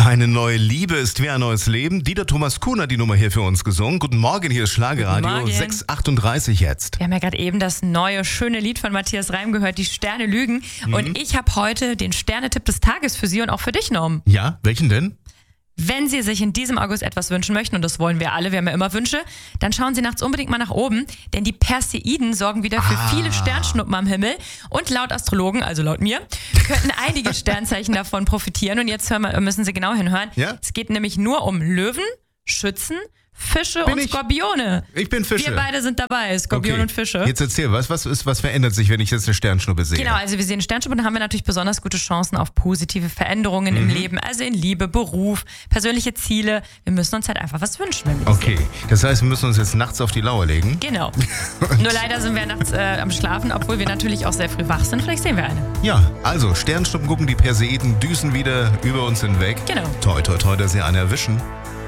Eine neue Liebe ist wie ein neues Leben. Dieter Thomas Kuhn hat die Nummer hier für uns gesungen. Guten Morgen, hier ist Schlagerradio 6:38 jetzt. Wir haben ja gerade eben das neue, schöne Lied von Matthias Reim gehört, Die Sterne lügen. Und ich habe heute den Sternetipp des Tages für Sie und auch für dich, Norm. Ja, welchen denn? Wenn Sie sich in diesem August etwas wünschen möchten, und das wollen wir alle, wir haben ja immer Wünsche, dann schauen Sie nachts unbedingt mal nach oben, denn die Perseiden sorgen wieder für viele Sternschnuppen am Himmel. Und laut Astrologen, also laut mir, könnten einige Sternzeichen davon profitieren. Und jetzt müssen Sie genau hinhören. Ja? Es geht nämlich nur um Löwen, Schützen, Fische und Skorpione. Ich bin Fische. Wir beide sind dabei, Skorpion und Fische. Jetzt erzähl, was verändert sich, wenn ich jetzt eine Sternschnuppe sehe? Genau, also wir sehen Sternschnuppe, dann haben wir natürlich besonders gute Chancen auf positive Veränderungen im Leben, also in Liebe, Beruf, persönliche Ziele. Wir müssen uns halt einfach was wünschen, wenn wir das sehen. Das heißt, wir müssen uns jetzt nachts auf die Lauer legen? Genau. Nur leider sind wir nachts am Schlafen, obwohl wir natürlich auch sehr früh wach sind. Vielleicht sehen wir eine. Ja, also Sternschnuppen gucken, die Perseiden düsen wieder über uns hinweg. Genau. Toi, toi, toi, dass sie eine erwischen.